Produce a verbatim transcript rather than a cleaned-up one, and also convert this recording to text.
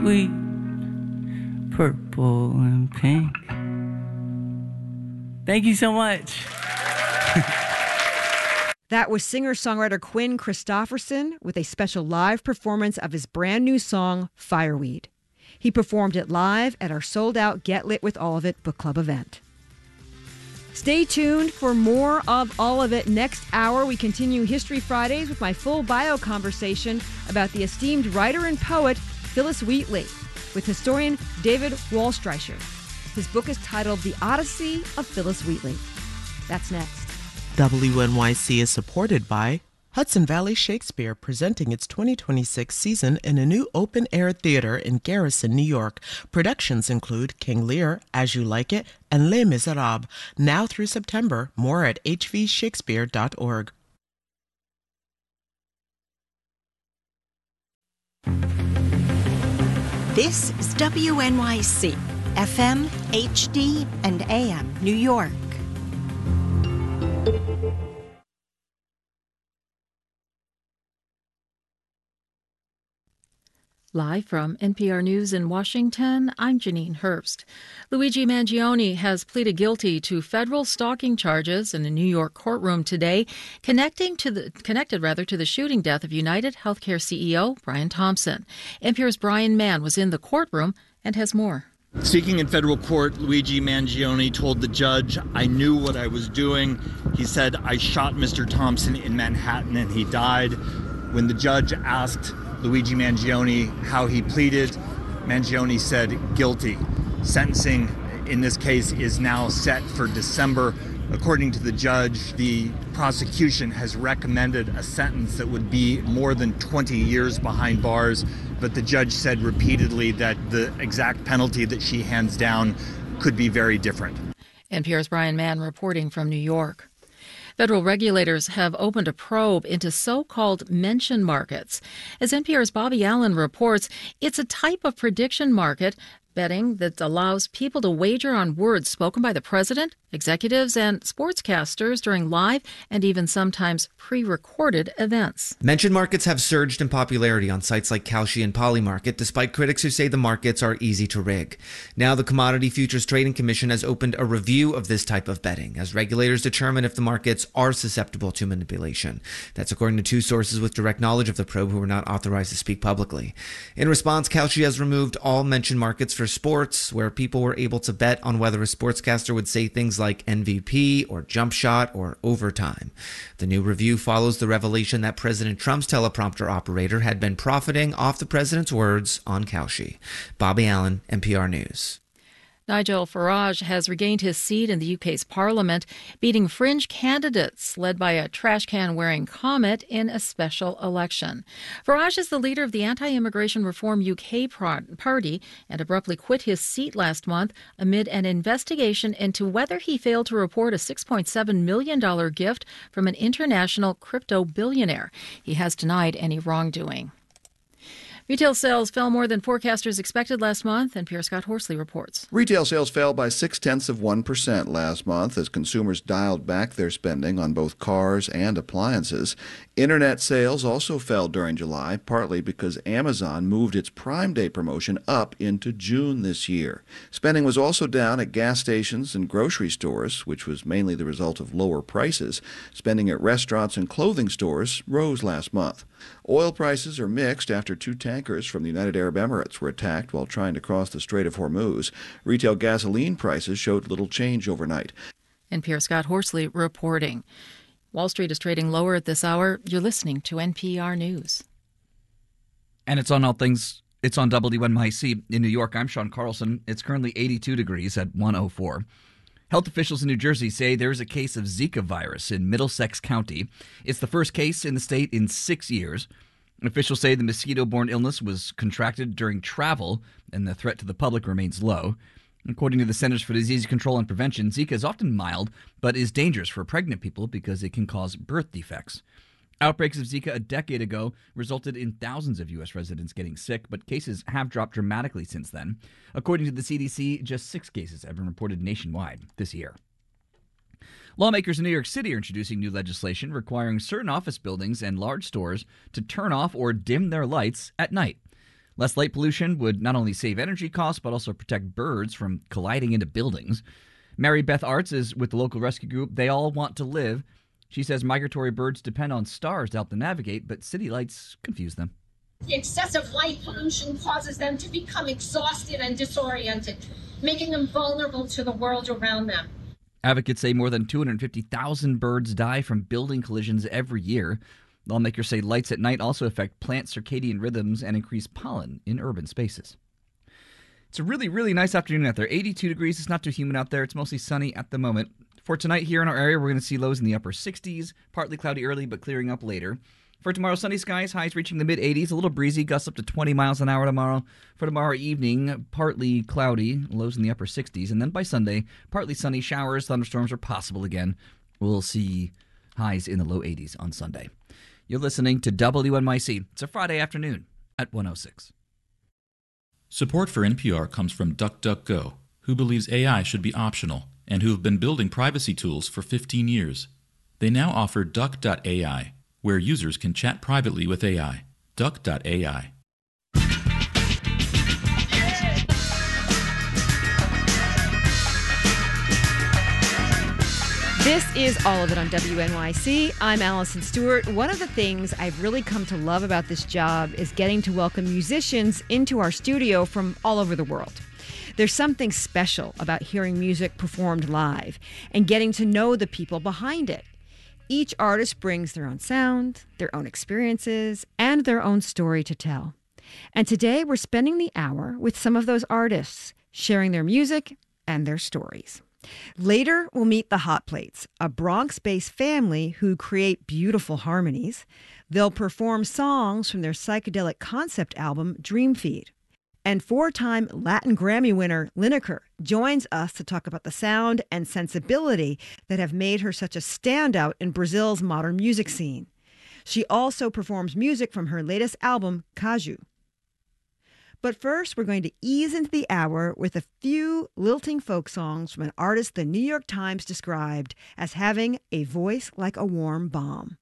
Sweet purple and pink. Thank you so much. That was singer-songwriter Quinn Christopherson with a special live performance of his brand new song, Fireweed. He performed it live at our sold-out Get Lit with All of It book club event. Stay tuned for more of All of It next hour. We continue History Fridays with my full bio conversation about the esteemed writer and poet Phillis Wheatley with historian David Wallstreicher. His book is titled The Odyssey of Phillis Wheatley. That's next. W N Y C is supported by Hudson Valley Shakespeare, presenting its twenty twenty-six season in a new open-air theater in Garrison, New York. Productions include King Lear, As You Like It, and Les Miserables. Now through September. More at h v shakespeare dot org. This is W N Y C, F M, H D, and A M, New York. Live from N P R News in Washington, I'm Janine Herbst. Luigi Mangione has pleaded guilty to federal stalking charges in a New York courtroom today, connecting to the connected rather to the shooting death of United Healthcare C E O Brian Thompson. N P R's Brian Mann was in the courtroom and has more. Speaking in federal court, Luigi Mangione told the judge, "I knew what I was doing." He said, "I shot Mister Thompson in Manhattan and he died." When the judge asked Luigi Mangione how he pleaded, Mangione said guilty. Sentencing in this case is now set for December. According to the judge, the prosecution has recommended a sentence that would be more than twenty years behind bars, but the judge said repeatedly that the exact penalty that she hands down could be very different. N P R's Brian Mann reporting from New York. Federal regulators have opened a probe into so-called mention markets. As N P R's Bobby Allen reports, it's a type of prediction market betting that allows people to wager on words spoken by the president, executives, and sportscasters during live and even sometimes pre-recorded events. Mention markets have surged in popularity on sites like Kalshi and Polymarket, despite critics who say the markets are easy to rig. Now the Commodity Futures Trading Commission has opened a review of this type of betting, as regulators determine if the markets are susceptible to manipulation. That's according to two sources with direct knowledge of the probe who are not authorized to speak publicly. In response, Kalshi has removed all mention markets for sports, where people were able to bet on whether a sportscaster would say things like M V P or jump shot or overtime. The new review follows the revelation that President Trump's teleprompter operator had been profiting off the president's words on Kalshi. Bobby Allen, N P R News. Nigel Farage has regained his seat in the U K's parliament, beating fringe candidates led by a trash can-wearing comet in a special election. Farage is the leader of the Anti-Immigration Reform U K party and abruptly quit his seat last month amid an investigation into whether he failed to report a six point seven million dollars gift from an international crypto billionaire. He has denied any wrongdoing. Retail sales fell more than forecasters expected last month, and N P R's Scott Horsley reports. Retail sales fell by six-tenths of one percent last month as consumers dialed back their spending on both cars and appliances. Internet sales also fell during July, partly because Amazon moved its Prime Day promotion up into June this year. Spending was also down at gas stations and grocery stores, which was mainly the result of lower prices. Spending at restaurants and clothing stores rose last month. Oil prices are mixed after two tankers from the United Arab Emirates were attacked while trying to cross the Strait of Hormuz. Retail gasoline prices showed little change overnight. N P R's Scott Horsley reporting. Wall Street is trading lower at this hour. You're listening to N P R News. And it's on all things. It's on W N Y C in New York. I'm Sean Carlson. It's currently eighty-two degrees at one oh four. Health officials in New Jersey say there is a case of Zika virus in Middlesex County. It's the first case in the state in six years. Officials say the mosquito-borne illness was contracted during travel, and the threat to the public remains low. According to the Centers for Disease Control and Prevention, Zika is often mild, but is dangerous for pregnant people because it can cause birth defects. Outbreaks of Zika a decade ago resulted in thousands of U S residents getting sick, but cases have dropped dramatically since then. According to the C D C, just six cases have been reported nationwide this year. Lawmakers in New York City are introducing new legislation requiring certain office buildings and large stores to turn off or dim their lights at night. Less light pollution would not only save energy costs, but also protect birds from colliding into buildings. Mary Beth Arts is with the local rescue group They All Want to Live. She says migratory birds depend on stars to help them navigate, but city lights confuse them. The excessive light pollution causes them to become exhausted and disoriented, making them vulnerable to the world around them. Advocates say more than two hundred fifty thousand birds die from building collisions every year. Lawmakers say lights at night also affect plant circadian rhythms and increase pollen in urban spaces. It's a really, really nice afternoon out there. eighty-two degrees. It's not too humid out there. It's mostly sunny at the moment. For tonight here in our area, we're going to see lows in the upper sixties, partly cloudy early, but clearing up later. For tomorrow, sunny skies, highs reaching the mid-eighties, a little breezy, gusts up to twenty miles an hour tomorrow. For tomorrow evening, partly cloudy, lows in the upper sixties. And then by Sunday, partly sunny, showers, thunderstorms are possible again. We'll see highs in the low eighties on Sunday. You're listening to W N Y C. It's a Friday afternoon at one oh six. Support for N P R comes from DuckDuckGo, who believes A I should be optional and who have been building privacy tools for fifteen years. They now offer Duck dot A I, where users can chat privately with A I. Duck dot A I. This is All of It on W N Y C. I'm Allison Stewart. One of the things I've really come to love about this job is getting to welcome musicians into our studio from all over the world. There's something special about hearing music performed live and getting to know the people behind it. Each artist brings their own sound, their own experiences, and their own story to tell. And today we're spending the hour with some of those artists, sharing their music and their stories. Later, we'll meet the Hot Plates, a Bronx-based family who create beautiful harmonies. They'll perform songs from their psychedelic concept album, Dream Feed. And four-time Latin Grammy winner Lineker joins us to talk about the sound and sensibility that have made her such a standout in Brazil's modern music scene. She also performs music from her latest album, Caju. But first, we're going to ease into the hour with a few lilting folk songs from an artist the New York Times described as having a voice like a warm bomb.